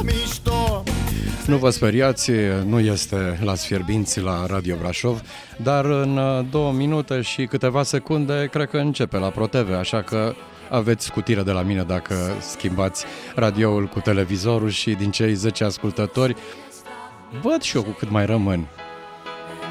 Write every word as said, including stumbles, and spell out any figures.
Nu vă speriați, nu este Las Fierbinți la Radio Brașov, dar în două minute și câteva secunde cred că începe la ProTV, așa că aveți scutire de la mine dacă schimbați radioul cu televizorul și din cei zece ascultători văd și eu cu cât mai rămân.